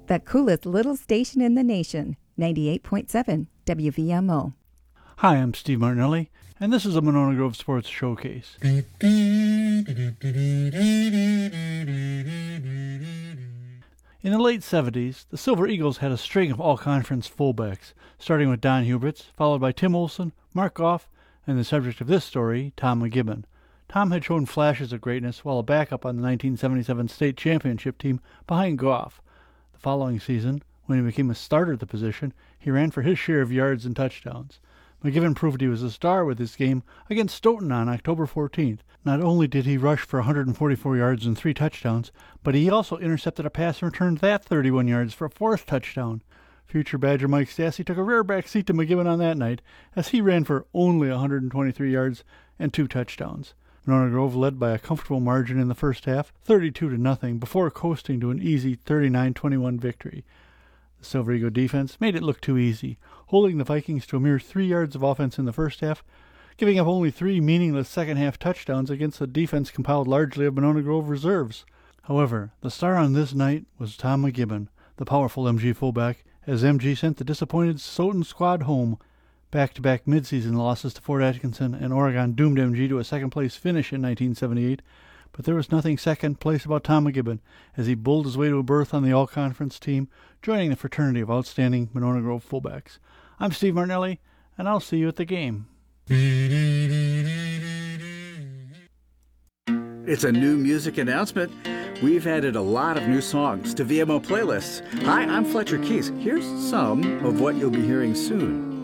The coolest little station in the nation, 98.7 WVMO. Hi, I'm Steve Martinelli, and this is a Monona Grove Sports Showcase. In the late 70s, the Silver Eagles had a string of all-conference fullbacks, starting with Don Huberts, followed by Tim Olson, Mark Goff, and the subject of this story, Tom McGibbon. Tom had shown flashes of greatness while a backup on the 1977 state championship team behind Goff. The following season, when he became a starter at the position, he ran for his share of yards and touchdowns. McGibbon proved he was a star with his game against Stoughton on October 14th. Not only did he rush for 144 yards and 3 touchdowns, but he also intercepted a pass and returned that 31 yards for a 4th touchdown. Future Badger Mike Stassi took a rare back seat to McGibbon on that night, as he ran for only 123 yards and 2 touchdowns. Monona Grove led by a comfortable margin in the first half, 32-0, before coasting to an easy 39-21 victory. The Silver Eagle defense made it look too easy, holding the Vikings to a mere 3 yards of offense in the first half, giving up only 3 meaningless second-half touchdowns against a defense compiled largely of Monona Grove reserves. However, the star on this night was Tom McGibbon, the powerful MG fullback, as MG sent the disappointed Stoughton squad home. Back-to-back midseason losses to Fort Atkinson and Oregon doomed MG to a second-place finish in 1978, but there was nothing second-place about Tom McGibbon as he bulled his way to a berth on the all-conference team, joining the fraternity of outstanding Monona Grove fullbacks. I'm Steve Martinelli, and I'll see you at the game. It's a new music announcement. We've added a lot of new songs to VMO playlists. Hi, I'm Fletcher Keys. Here's some of what you'll be hearing soon.